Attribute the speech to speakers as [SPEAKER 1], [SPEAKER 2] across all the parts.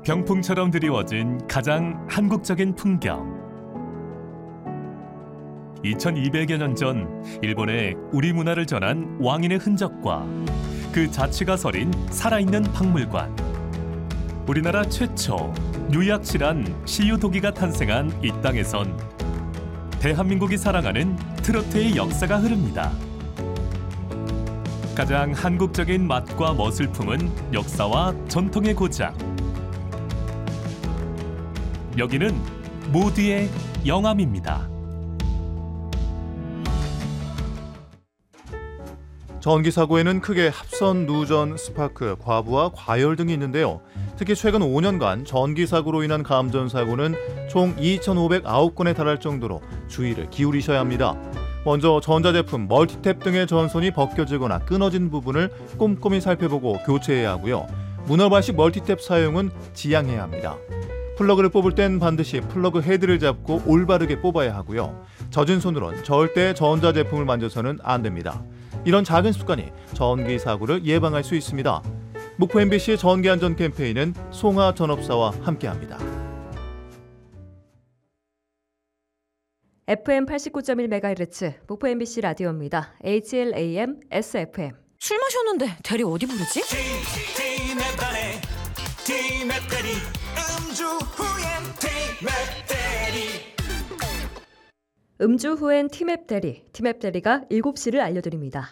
[SPEAKER 1] 병풍처럼 드리워진 가장 한국적인 풍경. 2200여 년 전 일본에 우리 문화를 전한 왕인의 흔적과 그 자취가 서린 살아있는 박물관. 우리나라 최초 뉴약실한 시유도기가 탄생한 이 땅에선 대한민국이 사랑하는 트로트의 역사가 흐릅니다. 가장 한국적인 맛과 멋을 품은 역사와 전통의 고장. 여기는 모두의 영암입니다.
[SPEAKER 2] 전기 사고에는 크게 합선, 누전, 스파크, 과부하, 과열 등이 있는데요. 특히 최근 5년간 전기 사고로 인한 감전 사고는 총 2,509건에 달할 정도로 주의를 기울이셔야 합니다. 먼저 전자제품, 멀티탭 등의 전선이 벗겨지거나 끊어진 부분을 꼼꼼히 살펴보고 교체해야 하고요. 문어발식 멀티탭 사용은 지양해야 합니다. 플러그를 뽑을 땐 반드시 플러그 헤드를 잡고 올바르게 뽑아야 하고요. 젖은 손으론 절대 전자제품을 만져서는 안 됩니다. 이런 작은 습관이 전기 사고를 예방할 수 있습니다. 목포 MBC 전기안전 캠페인은 송하 전업사와 함께합니다.
[SPEAKER 3] FM 89.1MHz 목포 MBC 라디오입니다. HLAM SFM.
[SPEAKER 4] 술 마셨는데 대리 어디 부르지?
[SPEAKER 3] 음주 후엔 티맵 대리. 티맵 대리가 7시를 알려드립니다.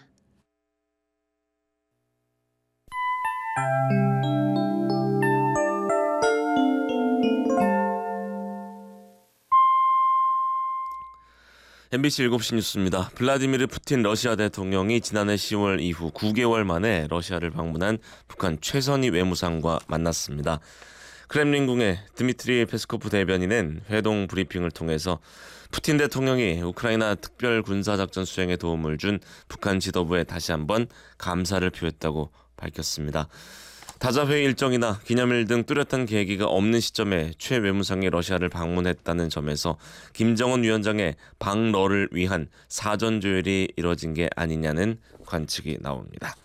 [SPEAKER 5] MBC 7시 뉴스입니다. 블라디미르 푸틴 러시아 대통령이 지난해 10월 이후 9개월 만에 러시아를 방문한 북한 최선희 외무상과 만났습니다. 크렘린궁의 드미트리 페스코프 대변인은 회동 브리핑을 통해서 푸틴 대통령이 우크라이나 특별 군사작전 수행에 도움을 준 북한 지도부에 다시 한번 감사를 표했다고 밝혔습니다. 다자회의 일정이나 기념일 등 뚜렷한 계기가 없는 시점에 최 외무상이 러시아를 방문했다는 점에서 김정은 위원장의 방러를 위한 사전 조율이 이뤄진 게 아니냐는 관측이 나옵니다.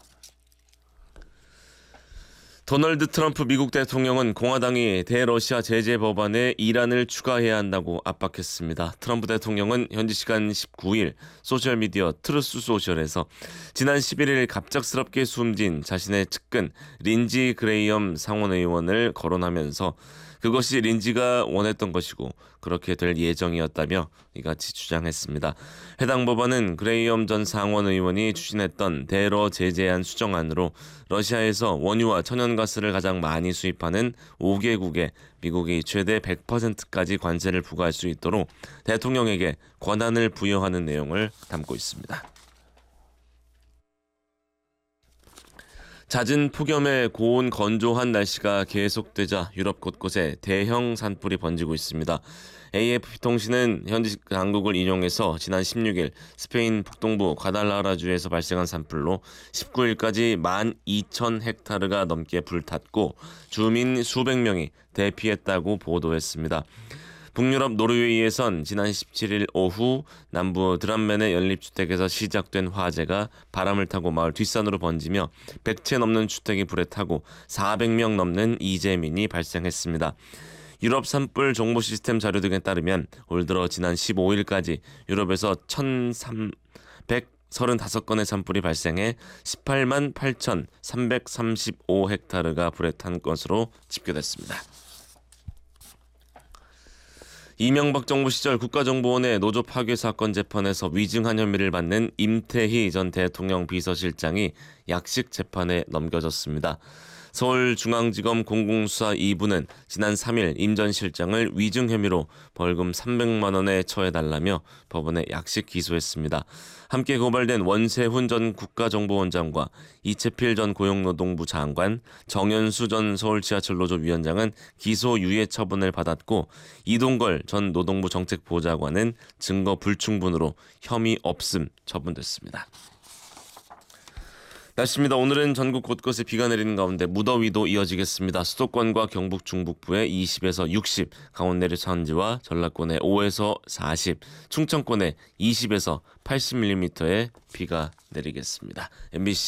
[SPEAKER 5] 도널드 트럼프 미국 대통령은 공화당이 대러시아 제재 법안에 이란을 추가해야 한다고 압박했습니다. 트럼프 대통령은 현지 시간 19일 소셜미디어 트루스 소셜에서 지난 11일 갑작스럽게 숨진 자신의 측근 린지 그레이엄 상원의원을 거론하면서 그것이 린지가 원했던 것이고 그렇게 될 예정이었다며 이같이 주장했습니다. 해당 법안은 그레이엄 전 상원의원이 추진했던 대러 제재안 수정안으로 러시아에서 원유와 천연가스를 가장 많이 수입하는 5개국에 미국이 최대 100%까지 관세를 부과할 수 있도록 대통령에게 권한을 부여하는 내용을 담고 있습니다. 잦은 폭염에 고온 건조한 날씨가 계속되자 유럽 곳곳에 대형 산불이 번지고 있습니다. AFP 통신은 현지 당국을 인용해서 지난 16일 스페인 북동부 과달라라주에서 발생한 산불로 19일까지 12,000헥타르가 넘게 불탔고 주민 수백 명이 대피했다고 보도했습니다. 북유럽 노르웨이에선 지난 17일 오후 남부 드람멘의 연립주택에서 시작된 화재가 바람을 타고 마을 뒷산으로 번지며 100채 넘는 주택이 불에 타고 400명 넘는 이재민이 발생했습니다. 유럽 산불 정보 시스템 자료 등에 따르면 올 들어 지난 15일까지 유럽에서 1,335건의 산불이 발생해 18만 8,335헥타르가 불에 탄 것으로 집계됐습니다. 이명박 정부 시절 국가정보원의 노조 파괴 사건 재판에서 위증한 혐의를 받는 임태희 전 대통령 비서실장이 약식 재판에 넘겨졌습니다. 서울중앙지검 공공수사 2부는 지난 3일 임 전 실장을 위증 혐의로 벌금 300만 원에 처해달라며 법원에 약식 기소했습니다. 함께 고발된 원세훈 전 국가정보원장과 이채필 전 고용노동부 장관, 정현수 전 서울지하철노조 위원장은 기소유예 처분을 받았고 이동걸 전 노동부 정책보좌관은 증거 불충분으로 혐의 없음 처분됐습니다. 날씨입니다. 오늘은 전국 곳곳에 비가 내리는 가운데 무더위도 이어지겠습니다. 수도권과 경북 중북부에 20에서 60, 강원 내륙 산지와 전라권에 5에서 40, 충청권에 20에서 80mm의 비가 내리겠습니다. MBC